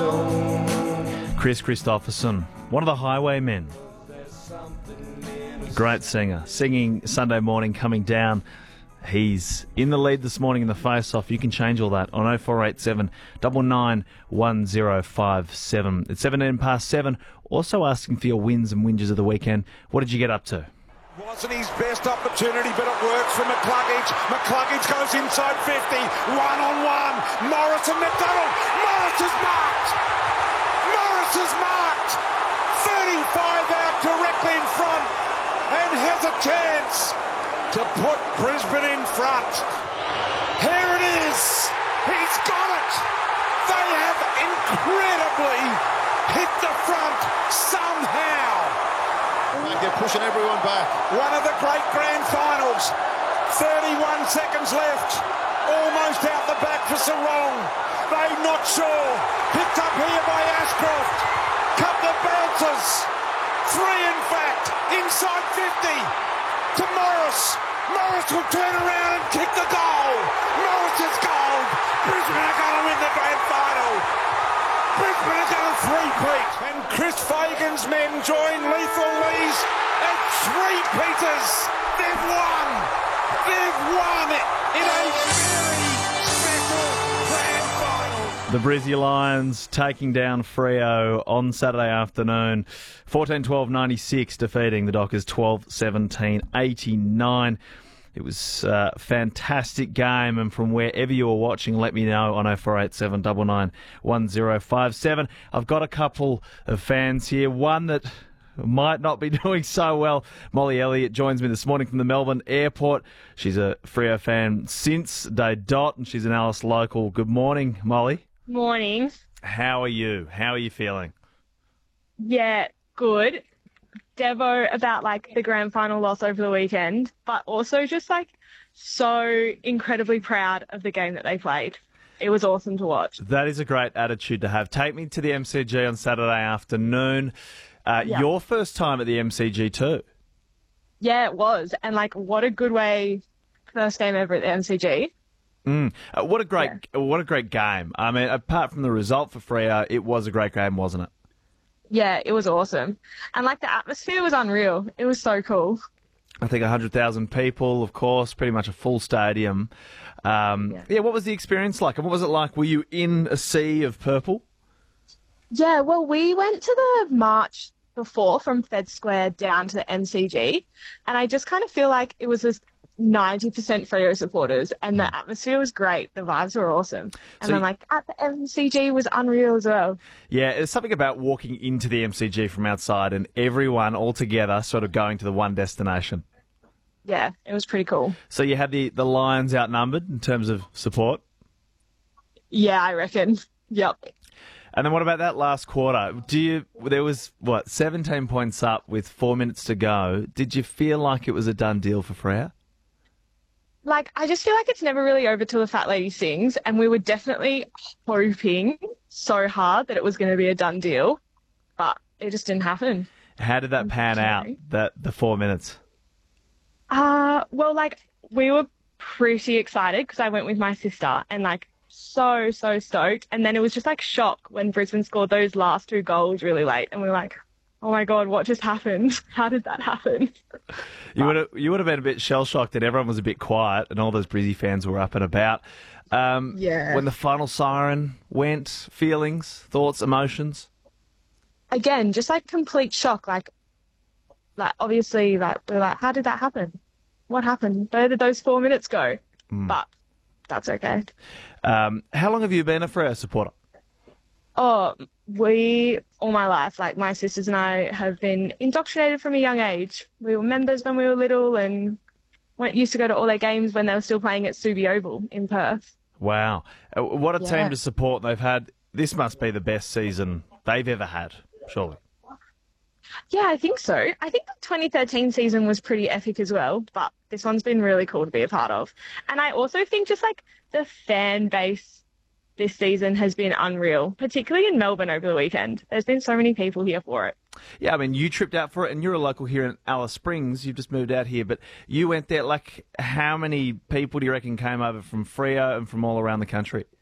Chris Christopherson, one of the Highwaymen. Great singer. Singing Sunday morning, coming down. He's in the lead this morning in the face-off. You can change all that on 0487 991057. It's 7:17. Also asking for your wins and whinges of the weekend. What did you get up to? Wasn't his best opportunity, but it works for McCluggage. McCluggage goes inside 50, one-on-one. Morris and McDonald. Morris is marked. Morris is marked. 35 out directly in front and has a chance to put Brisbane in front. Here it is. He's got it. They have incredibly hit the front somehow. They're pushing everyone back. One of the great grand finals. 31 seconds left. Almost out the back for Sarong. They not sure. Picked up here by Ashcroft. Couple of bounces. 3 in fact. Inside 50. To Morris. Morris will turn around and kick the goal. Morris is gold. Brisbane are going to win the grand final. Brisbane are going to three-peat. And Chris Fagan's men join Lethal Lee's at three-peaters. They've won. They've won in a very special grand final. The Brizzy Lions taking down Freo on Saturday afternoon. 14-12-96, defeating the Dockers 12-17-89. It was a fantastic game, and from wherever you were watching, let me know on 0487 991057. I've got a couple of fans here. One that might not be doing so well. Molly Elliott joins me this morning from the Melbourne airport. She's a Freo fan since day dot, and she's an Alice local. Good morning, Molly. Morning. How are you? How are you feeling? Yeah, good. Devo about the grand final loss over the weekend, but also just so incredibly proud of the game that they played. It was awesome to watch. That is a great attitude to have. Take me to the MCG on Saturday afternoon. Your first time at the MCG too. Yeah, it was. And what a good way, first game ever at the MCG. What a great game. I mean, apart from the result for Freo, it was a great game, wasn't it? Yeah, it was awesome. And the atmosphere was unreal. It was so cool. I think 100,000 people, of course, pretty much a full stadium. What was the experience like? And what was it like? Were you in a sea of purple? Yeah, well, we went to the march before from Fed Square down to the MCG, and I just kind of feel like it was just 90% Freo supporters, and the atmosphere was great. The vibes were awesome. And So then, at the MCG was unreal as well. Yeah, there's something about walking into the MCG from outside and everyone all together sort of going to the one destination. Yeah, it was pretty cool. So you had the Lions outnumbered in terms of support? Yeah, I reckon. Yep. And then what about that last quarter? There was, 17 points up with 4 minutes to go. Did you feel like it was a done deal for Freo? I just feel like it's never really over till the fat lady sings, and we were definitely hoping so hard that it was going to be a done deal, but it just didn't happen. How did that pan out, the 4 minutes? We were pretty excited because I went with my sister and so stoked. And then it was just shock when Brisbane scored those last two goals really late. And we were like, oh my God, what just happened? How did that happen? You would have been a bit shell-shocked and everyone was a bit quiet and all those Brizzy fans were up and about. Yeah. When the final siren went, feelings, thoughts, emotions? Again, just complete shock. Obviously, we're how did that happen? What happened? Where did those 4 minutes go? But that's okay. How long have you been a Freo supporter? Oh, all my life, my sisters and I have been indoctrinated from a young age. We were members when we were little and used to go to all their games when they were still playing at Subi Oval in Perth. Wow. What a team to support they've had. This must be the best season they've ever had, surely. Yeah, I think so. I think the 2013 season was pretty epic as well, but this one's been really cool to be a part of. And I also think just the fan base this season has been unreal, particularly in Melbourne over the weekend. There's been so many people here for it. Yeah, I mean, you tripped out for it, and you're a local here in Alice Springs. You've just moved out here, but you went there. How many people do you reckon came over from Freo and from all around the country?